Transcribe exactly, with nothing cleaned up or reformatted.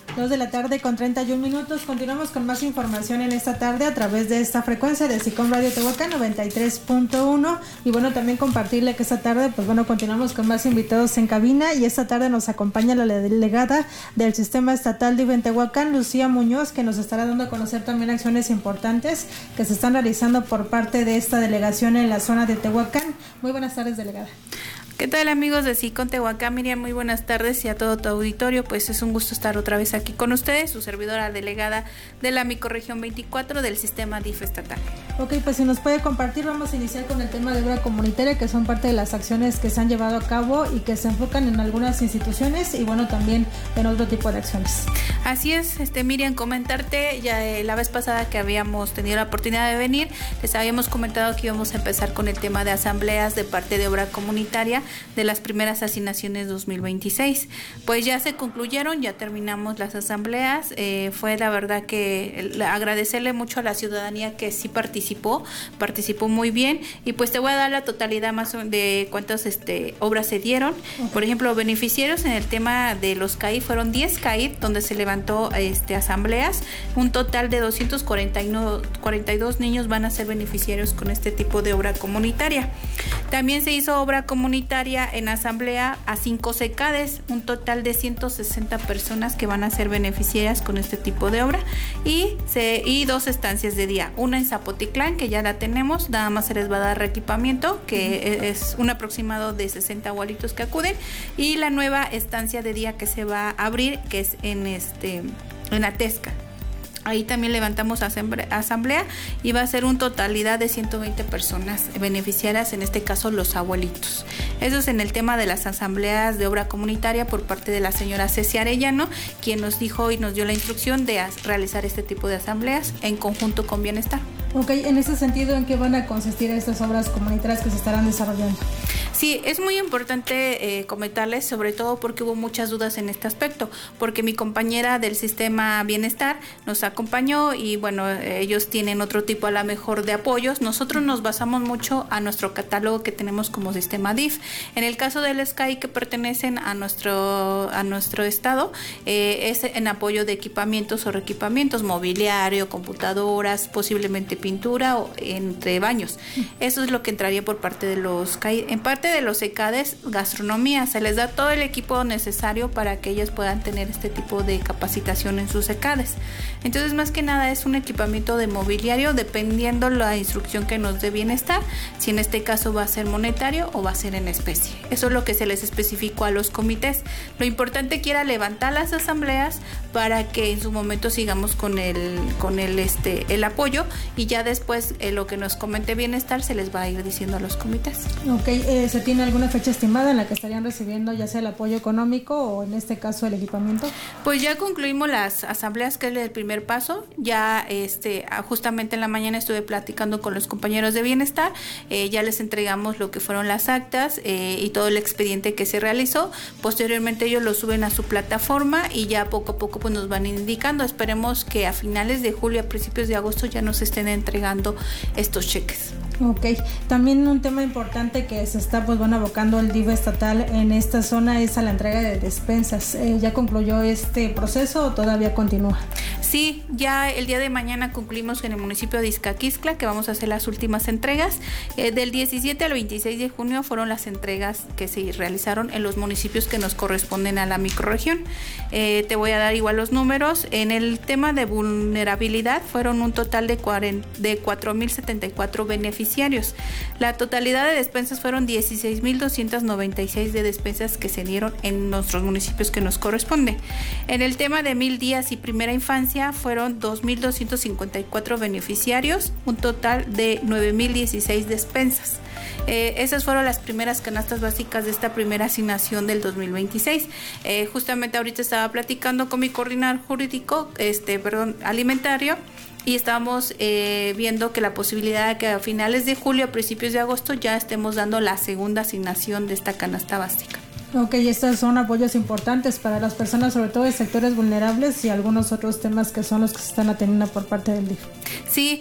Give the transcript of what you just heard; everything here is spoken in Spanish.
dos de la tarde con treinta y un minutos. Continuamos con más información en esta tarde a través de esta frecuencia de SICOM Radio Tehuacán noventa y tres punto uno. Y bueno, también compartirle que esta tarde, pues bueno, continuamos con más invitados en cabina. Y esta tarde nos acompaña la delegada del Sistema Estatal D I F en Tehuacán, Lucía Muñoz, que nos estará dando a conocer también acciones importantes que se están realizando por parte de esta delegación en la zona de Tehuacán. Muy buenas tardes, delegada. ¿Qué tal, amigos de SICOM Tehuacán? Miriam, muy buenas tardes, y a todo tu auditorio. Pues es un gusto estar otra vez aquí con ustedes, su servidora delegada de la microrregión veinticuatro del sistema D I F estatal. Ok, pues si nos puede compartir, vamos a iniciar con el tema de obra comunitaria, que son parte de las acciones que se han llevado a cabo y que se enfocan en algunas instituciones y bueno, también en otro tipo de acciones. Así es, este Miriam, comentarte, ya eh, la vez pasada que habíamos tenido la oportunidad de venir, les habíamos comentado que íbamos a empezar con el tema de asambleas de parte de obra comunitaria de las primeras asignaciones dos mil veintiséis. Pues ya se concluyeron, ya terminamos las asambleas. Eh, fue la verdad que el, agradecerle mucho a la ciudadanía que sí participó, participó muy bien, y pues te voy a dar la totalidad más de cuántas este, obras se dieron. Okay. Por ejemplo, beneficiarios en el tema de los C A I fueron diez C A I donde se levantó este, asambleas, un total de doscientos cuarenta y dos niños van a ser beneficiarios con este tipo de obra comunitaria. También se hizo obra comunitaria en asamblea a cinco C E C A D E S, un total de ciento sesenta personas que van a ser beneficiarias con este tipo de obra, y, se, y dos estancias de día, una en Zapotitlán, que ya la tenemos, nada más se les va a dar reequipamiento, que uh-huh. es un aproximado de sesenta abuelitos que acuden, y la nueva estancia de día que se va a abrir, que es en, este, en Atezca. Ahí también levantamos asamblea y va a ser una totalidad de ciento veinte personas beneficiarias, en este caso los abuelitos. Eso es en el tema de las asambleas de obra comunitaria por parte de la señora Ceci Arellano, quien nos dijo y nos dio la instrucción de realizar este tipo de asambleas en conjunto con Bienestar. Ok, en ese sentido, ¿en qué van a consistir estas obras comunitarias que se estarán desarrollando? Sí, es muy importante eh, comentarles, sobre todo porque hubo muchas dudas en este aspecto, porque mi compañera del sistema Bienestar nos acompañó y bueno, ellos tienen otro tipo a lo mejor de apoyos. Nosotros nos basamos mucho a nuestro catálogo que tenemos como sistema D I F. En el caso del S C A I, que pertenecen a nuestro, a nuestro estado, eh, es en apoyo de equipamientos o reequipamientos, mobiliario, computadoras, posiblemente pintura o entre baños. Eso es lo que entraría por parte de los C A I. En parte de los C A D E S, gastronomía, se les da todo el equipo necesario para que ellas puedan tener este tipo de capacitación en sus C A D E S. Entonces, más que nada es un equipamiento de mobiliario, dependiendo la instrucción que nos dé Bienestar, si en este caso va a ser monetario o va a ser en especie. Eso es lo que se les especificó a los comités. Lo importante que era levantar las asambleas para que en su momento sigamos con el con el este el apoyo, y ya después eh, lo que nos comente Bienestar se les va a ir diciendo a los comités. Ok, eh, ¿se tiene alguna fecha estimada en la que estarían recibiendo ya sea el apoyo económico o en este caso el equipamiento? Pues ya concluimos las asambleas, que es el primer paso. Ya este justamente en la mañana estuve platicando con los compañeros de Bienestar, eh, ya les entregamos lo que fueron las actas eh, y todo el expediente que se realizó. Posteriormente ellos lo suben a su plataforma y ya poco a poco pues nos van indicando. Esperemos que a finales de julio, a principios de agosto ya nos estén entregando estos cheques. Ok, también un tema importante que se está pues bueno abocando el D I F estatal en esta zona es a la entrega de despensas. Eh, ¿Ya concluyó este proceso o todavía continúa? Sí, ya el día de mañana concluimos en el municipio de Izcaquixtla, que vamos a hacer las últimas entregas. Eh, del diecisiete al veintiséis de junio fueron las entregas que se realizaron en los municipios que nos corresponden a la microrregión. Eh, te voy a dar igual los números. En el tema de vulnerabilidad fueron un total de, de cuatro mil setenta y cuatro beneficiarios. La totalidad de despensas fueron dieciséis mil doscientos noventa y seis de despensas que se dieron en nuestros municipios que nos corresponde. En el tema de mil días y primera infancia fueron dos mil doscientos cincuenta y cuatro beneficiarios, un total de nueve mil dieciséis despensas. Eh, esas fueron las primeras canastas básicas de esta primera asignación del dos mil veintiséis. Eh, justamente ahorita estaba platicando con mi coordinador jurídico, este, perdón, alimentario, y estamos eh, viendo que la posibilidad de que a finales de julio, a principios de agosto, ya estemos dando la segunda asignación de esta canasta básica. Ok, estos son apoyos importantes para las personas, sobre todo de sectores vulnerables y algunos otros temas que son los que se están atendiendo por parte del D I F. Sí,